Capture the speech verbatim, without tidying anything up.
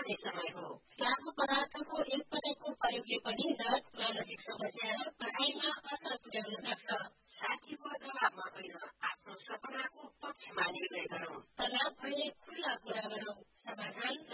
गर्ने समय हो। लागु पदार्थको एक पटकको प्रयोगले पनि डर, मानसिक समस्या र पढाइमा असर पुर्याउन सक्छ। साथीको दबावमा होइन, आफ्नो सपनाको पक्षमा निर्णय गरौं। तनाव भए खुल्ला कुरा गरौं। समाधान